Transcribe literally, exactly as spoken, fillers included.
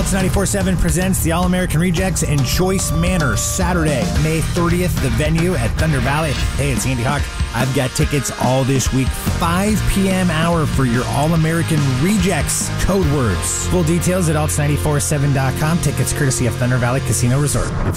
Alts ninety-four point seven presents the All-American Rejects in Choice Manor, Saturday, May thirtieth, the venue at Thunder Valley. Hey, it's Andy Hawk. I've got tickets all this week, five p.m. hour for your All-American Rejects code words. Full details at alts nine four seven dot com. Tickets courtesy of Thunder Valley Casino Resort.